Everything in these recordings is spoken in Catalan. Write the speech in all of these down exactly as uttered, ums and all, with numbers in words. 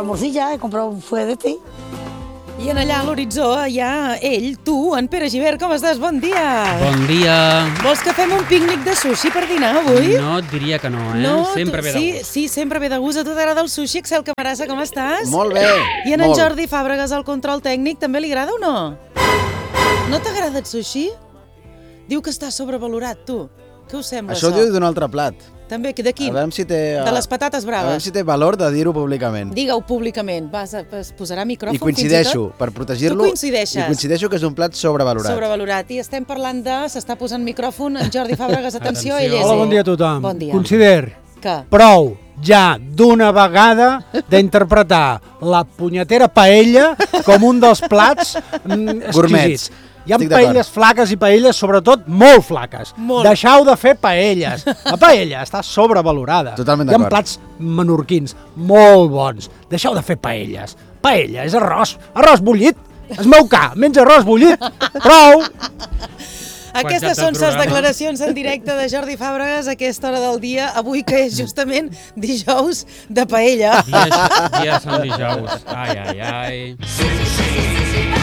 morcilla, he comprado un fuet de té. I en allà a l'horitzó hi ha ell, tu, en Pere Gibert. Com estàs? Bon dia! Bon dia! Vols que fem un pícnic de sushi per dinar avui? No, et diria que no, eh? No, sempre tu, ve de sí, gust. Sí, sempre ve de gust. A tu t'agrada el sushi, Excel Camarasa, com estàs? Molt bé, I en, en molt. Jordi Fàbregas, el control tècnic, també li agrada o no? No t'agrada el sushi? Diu que està sobrevalorat, tu. Què us sembla, Això ho diu d'un altre plat. També, de quin? A veure si té... De les patates A veure braves. si té valor de dir-ho públicament. Digue-ho públicament. Vas, es posarà micròfon I coincideixo, fins i tot? per protegir-lo... Tu coincideixes. I coincideixo que és un plat sobrevalorat. Sobrevalorat. I estem parlant de... S'està posant micròfon en Jordi Fàbregas. Atenció, Atenció. ell és Hola, ell. bon dia a tothom. Bon dia. Consider Que? prou ja d'una vegada d'interpretar la punyetera paella com un dels plats mm, Gourmets. exquisits. Hi ha Estic d'acord. paelles flaques i paelles, sobretot, molt flaques. Molt. Deixau de fer paelles. La paella està sobrevalorada. Totalment Hi ha d'acord. plats menorquins molt bons. Deixeu de fer paelles. Paella és arròs. Arròs bullit. Es meu ca, menja arròs bullit. Prou. Aquestes Quantitat són de les programa. declaracions en directe de Jordi Fàbregas a aquesta hora del dia, avui que és justament dijous de paella. Dies, dies són dijous. Ai, ai, ai.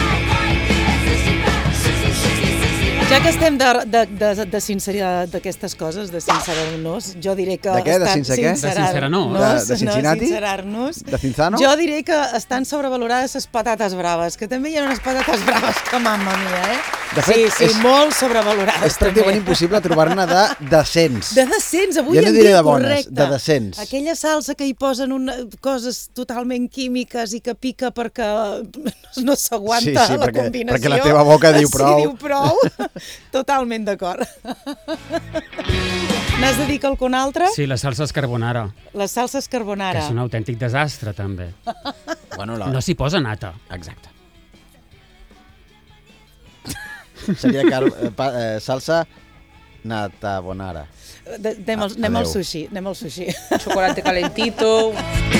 Ja que estem de, de, de, de sinceritat d'aquestes coses, de sincerar-nos, jo diré que... De què? De estan sincer què? De sincerar-nos? De- de Cincinnati? No, sincerar-nos. De Cinzano? Jo diré que estan sobrevalorades les patates braves, que també hi ha unes patates braves que mamma mia, eh? De fet, sí, sí, és- molt sobrevalorades. És pràcticament també. impossible trobar-ne de decents. De decents, avui Ja no en diré dia de bones, correcte. de decents. Aquella salsa que hi posen una, coses totalment químiques i que pica perquè no s'aguanta Sí, sí, la perquè- combinació. perquè la teva boca diu prou. Sí, diu prou. Totalment d'acord. N'has de dir quelcun altre? Sí, les salses carbonara, Les salses que carbonara. és un autèntic desastre, també. Bueno, la... No s'hi posa nata. Exacte. Seria car... eh, pa... eh, salsa natabonara. De, anem, al, Ah, anem al adeu. sushi, anem al sushi. Chocolate calentito.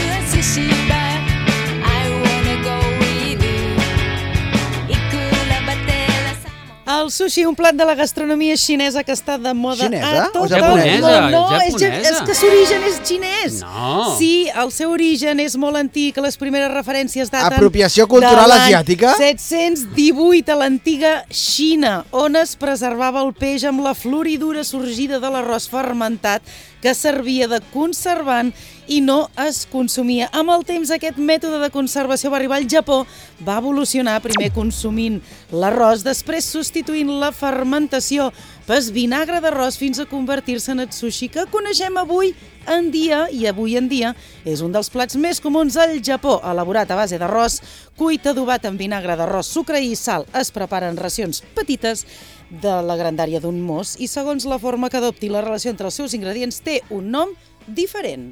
El sushi, un plat de la gastronomia xinesa que està de moda Xinesa a o tot japonesa? el món. No, és, ja- Japonesa. és que l'origen és xinès. No. Sí, el seu origen és molt antic, les primeres referències daten... Apropiació cultural de l'any asiàtica? set-cents divuit a l'antiga Xina, on es preservava el peix amb la floridura sorgida de l'arròs fermentat que servia de conservant i no es consumia. Amb el temps, aquest mètode de conservació va arribar al Japó, va evolucionar primer consumint l'arròs, després substituint la fermentació per vinagre d'arròs fins a convertir-se en el sushi que coneixem avui en dia, i avui en dia és un dels plats més comuns al Japó, elaborat a base d'arròs, cuit adobat amb vinagre d'arròs, sucre i sal. Es preparen racions petites de la grandària d'un mos i segons la forma que adopti la relació entre els seus ingredients té un nom diferent.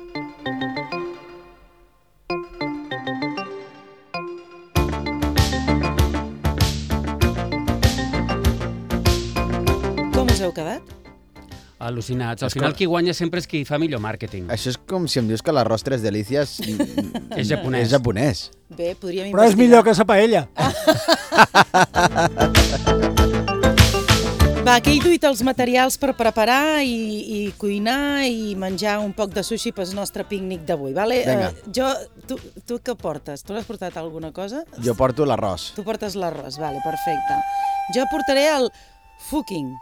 Com us heu quedat? Al·lucinats. Al És final com- qui guanya sempre és qui fa millor màrqueting. Això és com si em dius que l'arròs Tres Delícies És japonès. És japonès. Bé, podríem Però és investigar. millor que la paella. Va, que he duit els materials per preparar i, i cuinar i menjar un poc de sushi pel nostre pícnic d'avui, vale? Vinga. Uh, jo, tu, tu què portes? Tu l'has portat alguna cosa? Jo porto l'arròs. Tu portes l'arròs, vale, perfecte. Jo portaré el fucking.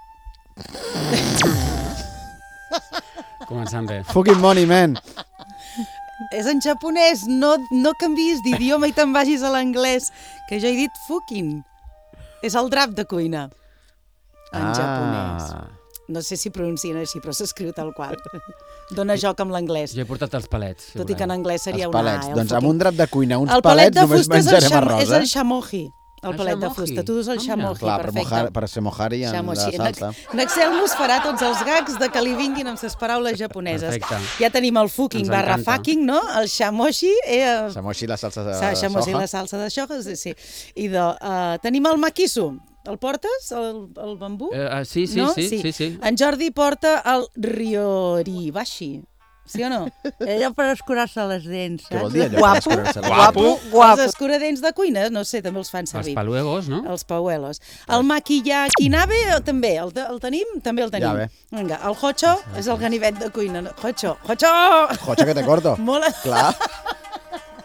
Començant bé. Fucking money, man. És en japonès, no, no canviïs d'idioma i te'n vagis a l'anglès, que jo he dit fucking. És el drap de cuina. En Ah. japonès. No sé si pronuncien així, però s'escriu tal qual. Dóna joc amb l'anglès. Jo he portat els palets. si Tot i que en voleu. anglès seria Els una palets. A. eh, el Doncs amb fucking. un drap de cuina, uns El palet palets, de només fusta és el, menjarem xam, arròs, és eh? el shamoji. El El palet de shamoji. fusta. Tu dus el Ah, mira. shamoji, Clar, per, perfecte. mojar, per ser mojari en Shamoji. la En salsa. Ex- En Excel mos farà tots els gags de que li vinguin amb les paraules japoneses. Perfecte. Ja tenim el fucking Ens barra encanta. fucking, no? El shamoji. Eh, Samoshi, la salsa de Sa- shamoji, soja. la salsa de soja, sí, sí. I de, uh, tenim el makisu. El portes, el, el bambú? Eh, uh, sí, sí, no? sí, sí, sí. En Jordi porta el ryoribashi. Sí o no? Allò per escurar-se les dents, saps? Què vol dir allò? Guapo, Escurar-se les guapo, Els guapo. escuradents de cuina, no sé, també els fan Els servir. paluegos, no? Els pauelos. El maquillakinabe també, el, te- el tenim? També el tenim. Ja ve. Vinga, el hocho és el ganivet de cuina. no? Hocho, hocho! Jocha, que te corto. Molt... Clar.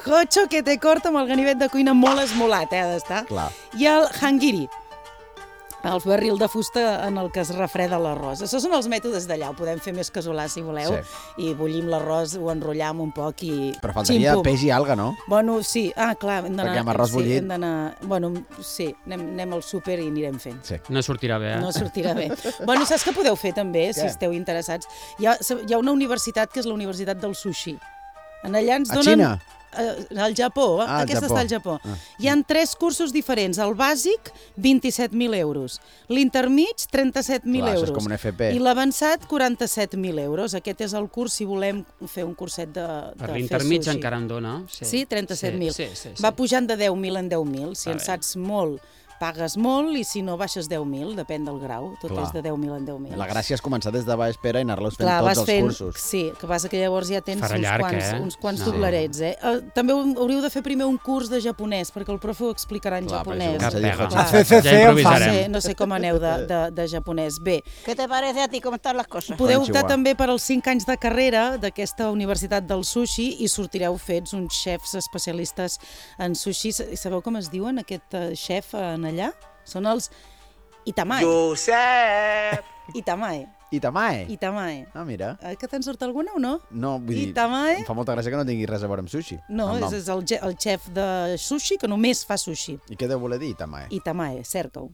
sancocho que té corta amb el ganivet de cuina molt esmolat, eh, ha d'estar. Clar. I el hangiri, el barril de fusta en el que es refreda l'arròs. Això són els mètodes d'allà, ho podem fer més casolà si voleu, Sí. i bullim l'arròs, ho enrotllam un poc i... Però faltaria xim-pum. peix i alga, no? Bueno, sí, ah, clar, hem d'anar... Perquè amb arròs sí, bullit- hem d'anar... Bueno, sí, anem, anem al súper i anirem fent. Sí. No sortirà bé, eh? No sortirà bé. Bueno, saps què podeu fer també, si Què? esteu interessats? Hi ha, hi ha una universitat que és la Universitat del Sushi. En allà ens A donen... Xina? Eh, al Japó, Ah, al aquesta Japó. està al Japó. Ah. Hi han tres cursos diferents. El bàsic, vint-i-set mil euros. L'intermig, trenta-set mil Clar, això és euros. com un F P. I l'avançat, quaranta-set mil euros. Aquest és el curs si volem fer un curset de, de Per fer l'intermig sushi. encara en dona. Sí, Sí, trenta-set mil. Sí, sí, sí. Va pujant de deu mil en deu mil. Si Va en bé. saps molt, pagues molt, i si no, baixes deu mil, depèn del grau. Tot Clar. és de deu mil en deu mil. La gràcia és començar des de baix, Pere, i anar-los fent Clar, tots vas els fent, cursos. sí, que passa que llavors ja tens Farà uns llarg, quants, eh? uns quants No. doblerets, eh? Uh, també hauríeu de fer primer un curs de japonès, perquè el profe ho explicarà en Clar, però japonès. això Cap se pega. dijo. Clar. C C C Ja en No improvisarem. sé, no sé com aneu de, de, de japonès. Bé, ¿Qué te parece a ti cómo están las cosas? podeu Konnichiwa. optar també per als cinc anys de carrera d'aquesta Universitat del Sushi i sortireu fets uns xefs especialistes en sushi. I sabeu com es diuen aquest eh, xef en allà? Són els Itamae. Josep! Itamae. Itamae. Itamae. Ah, mira. Eh, que te'n surt alguna o no? No, vull dir, Itamae? em fa molta gràcia que no tingui res a veure amb sushi. No, el nom. és, és el, ge- el xef de sushi que només fa sushi. I què deu voler dir, Itamae? Itamae, cerca-ho.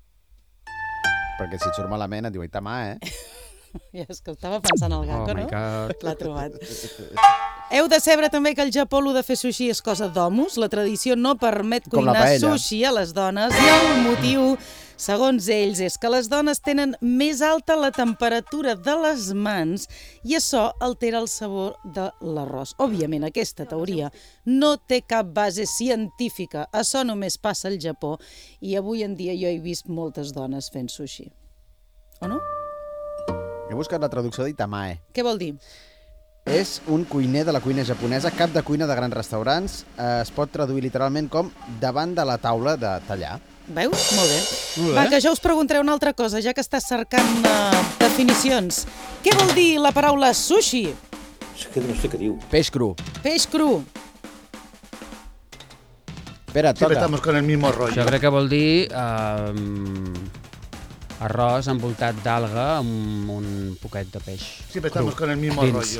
Perquè si et surt malament et diu Itamae, eh? Ja és que estava pensant al Oh gato, my no? God. L'ha trobat. Heu de saber també que al Japó lo de fer sushi és cosa d'homes. La tradició no permet Com la cuinar paella. sushi a les dones i el motiu, segons ells, és que les dones tenen més alta la temperatura de les mans i això altera el sabor de l'arròs. Òbviament, aquesta teoria no té cap base científica. Això només passa al Japó i avui en dia jo he vist moltes dones fent sushi. O no? He buscat la traducció d'Itamae. Què vol dir? És un cuiner de la cuina japonesa, cap de cuina de grans restaurants. Eh, es pot traduir literalment com davant de la taula de tallar. Veus? Molt bé. Molt bé. Va, que jo us preguntaré una altra cosa, ja que estàs cercant uh, definicions. Què vol dir la paraula sushi? És que no sé què diu. Peix cru. Peix cru. Pere, et Siempre toca. estamos con el mismo rollo. Jo crec que vol dir um, arròs envoltat d'alga amb un poquet de peix. Siempre cru. estamos con el mismo Dins. rollo.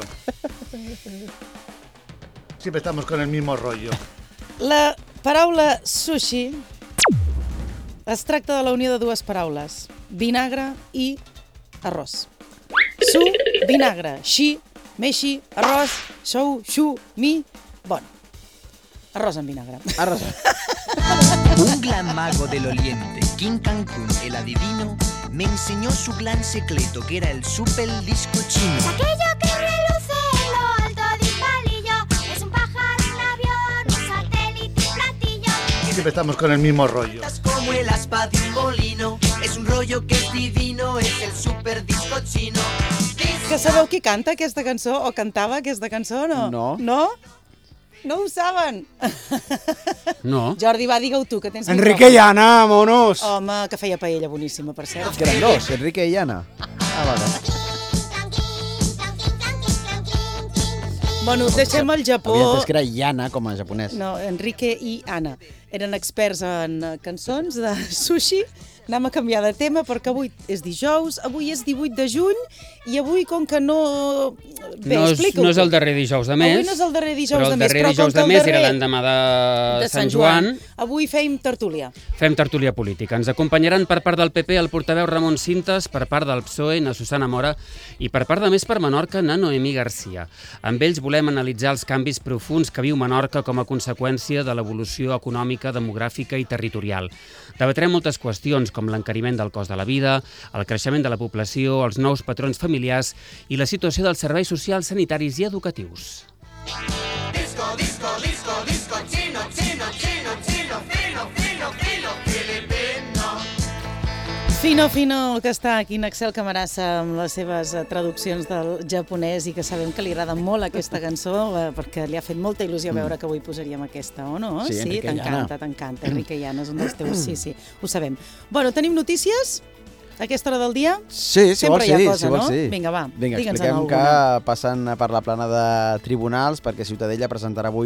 Siempre estamos con el mismo rollo. La paraula sushi es tracta de la unió de dues paraules, vinagre i arròs. Su, vinagre, shi, meshi, arròs, shou, shu, mi, bueno, arròs amb vinagre. Arròs. Un gran mago del oriente, King Cancún, el adivino, me enseñó su gran secreto, que era el super disco chino. Aquello que reluce en lo alto de un palillo es un pájaro, un avión, un satélite, un platillo. Siempre estamos con el mismo rollo. Como el aspa de un molino, es un rollo que es divino, es el super disco chino. Que sabeu qui canta aquesta cançó o cantava aquesta cançó o no? No. No? No ho saben? No. Jordi, va, digue-ho tu, que tens Enrique i Anna, monos! Home, que feia paella boníssima, per cert. Que eren dos, Enrique i Anna. Ah, vale. Bueno, deixem el Japó. Havia entès que era Iana, com a japonès. No, Enrique i Anna eren experts en eh, cançons de sushi. Anem a canviar de tema perquè avui és dijous, avui és divuit de juny i avui, com que no... Bé, no, és, explica-ho. no és el darrer dijous de mes. Avui no és el darrer dijous però de el mes, darrer però com dijous que de el mes darrer era l'endemà de, de Sant Joan. Avui feim tertúlia. Fem tertúlia política. Ens acompanyaran per part del P P el portaveu Ramon Cintas, per part del P S O E na Susana Mora i per part de Més per Menorca na Noemí Garcia. Amb ells volem analitzar els canvis profuns que viu Menorca com a conseqüència de l'evolució econòmica, demogràfica i territorial. Debatrem moltes qüestions com l'encariment del cost de la vida, el creixement de la població, els nous patrons familiars i la situació dels serveis socials, sanitaris i educatius. Disco, disco, disco, disco chino, chino, chino, chino, fino, fino, fino, filipino. Fino, fino, el que està aquí en Axel Camarasa amb les seves eh, traduccions del japonès i que sabem que li agrada molt aquesta cançó eh, perquè li ha fet molta il·lusió veure que avui posaríem aquesta, o no? Sí, Enrique i Anna. t'encanta, t'encanta. Enrique i Anna és un dels teus... Sí, sí, ho sabem. Bueno, tenim notícies a aquesta hora del dia? Sí, si Sempre vols hi ha sí, cosa, si vols no? sí. Vinga, va, Vinga, digue'ns expliquem en que alguna. passen per la plana de tribunals perquè Ciutadella presentarà avui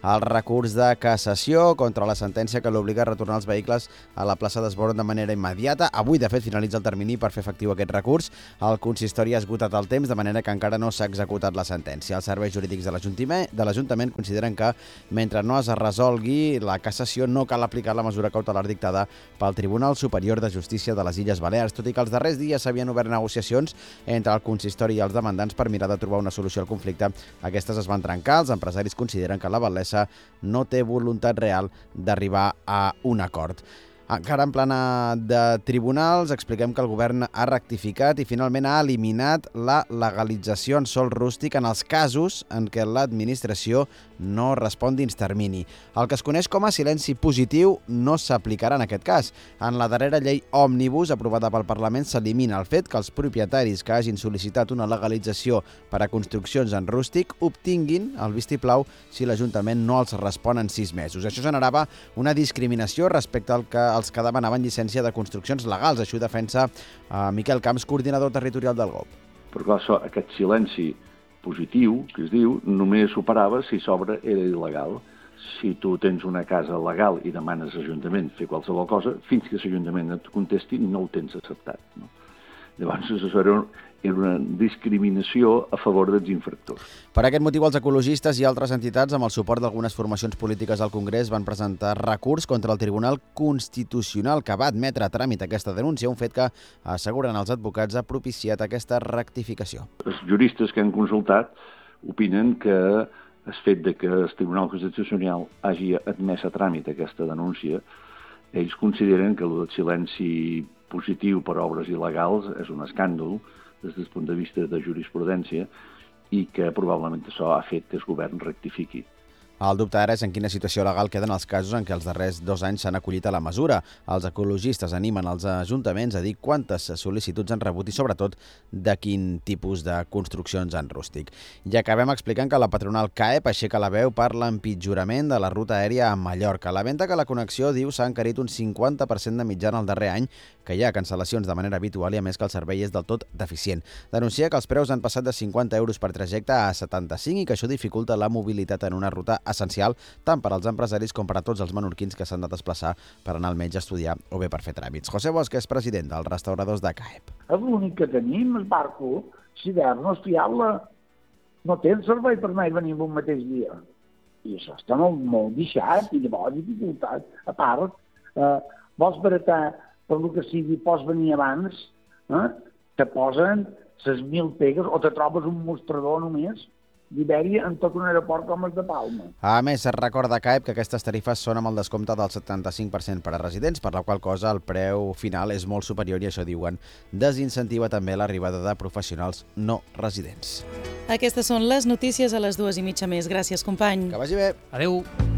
el recurs de cassació contra la sentència que l'obliga a retornar els vehicles a la plaça d'Esborn de manera immediata. Avui, de fet, finalitza el termini per fer efectiu aquest recurs. El consistori ha esgotat el temps, de manera que encara no s'ha executat la sentència. Els serveis jurídics de l'Ajuntament consideren que, mentre no es resolgui la cassació, no cal aplicar la mesura cautelar dictada pel Tribunal Superior de Justícia de les Illes Balears, tot i que els darrers dies s'havien obert negociacions entre el consistori i els demandants per mirar de trobar una solució al conflicte. Aquestes es van trencar. Els empresaris consideren que la batlessa no té voluntat real d'arribar a un acord. Encara en plana de tribunals, expliquem que el govern ha rectificat i finalment ha eliminat la legalització en sòl rústic en els casos en què l'administració no respon dins termini. El que es coneix com a silenci positiu no s'aplicarà en aquest cas. En la darrera llei òmnibus aprovada pel Parlament s'elimina el fet que els propietaris que hagin sol·licitat una legalització per a construccions en rústic obtinguin el vistiplau si l'Ajuntament no els respon en sis mesos. Això generava una discriminació respecte al que els que demanaven llicència de construccions legals. Això ho defensa eh, Miquel Camps, coordinador territorial del G O P. Però clar, això, aquest silenci positiu, que es diu, només s'operava si l'obra era il·legal. Si tu tens una casa legal i demanes a l'Ajuntament fer qualsevol cosa, fins que l'Ajuntament et contesti, no ho tens acceptat. No? Llavors, això era una discriminació a favor dels infractors. Per aquest motiu, els ecologistes i altres entitats, amb el suport d'algunes formacions polítiques al Congrés, van presentar recurs contra el Tribunal Constitucional, que va admetre a tràmit aquesta denúncia, un fet que, asseguren els advocats, ha propiciat aquesta rectificació. Els juristes que han consultat opinen que el fet de que el Tribunal Constitucional hagi admès a tràmit aquesta denúncia, ells consideren que el silenci positiu per obres il·legals és un escàndol des del punt de vista de jurisprudència i que probablement això ha fet que el govern rectifiqui. El dubte ara és en quina situació legal queden els casos en què els darrers dos anys s'han acollit a la mesura. Els ecologistes animen els ajuntaments a dir quantes sol·licituds han rebut i, sobretot, de quin tipus de construccions en rústic. I acabem explicant que la patronal C A E P aixeca la veu per l'empitjorament de la ruta aèria a Mallorca. La venda que la connexió, diu, s'ha encarit un cinquanta per cent de mitjana el darrer any, que hi ha cancel·lacions de manera habitual i, a més, que el servei és del tot deficient. Denuncia que els preus han passat de cinquanta euros per trajecte a setanta-cinc i que això dificulta la mobilitat en una ruta essencial tant per als empresaris com per a tots els menorquins que s'han de desplaçar per anar al metge a estudiar o bé per fer tràmits. José Bosch és president dels restauradors de C A E P. És l'únic que tenim, el barco, si d'hivern no és fiable, no té el servei per anar i venir en un mateix dia. I això està molt, molt deixat i llavors dificultat. A part, eh, vols baratar per lo que sigui, pots venir abans, eh? te posen ses mil pegues o te trobes un mostrador només d'Ibèria en tot un aeroport com el de Palma. A més, es recorda C A E P que aquestes tarifes són amb el descompte del setanta-cinc per cent per a residents, per la qual cosa el preu final és molt superior i això, diuen, desincentiva també l'arribada de professionals no residents. Aquestes són les notícies a les dues i mitja més. Gràcies, company. Que vagi bé. Adéu.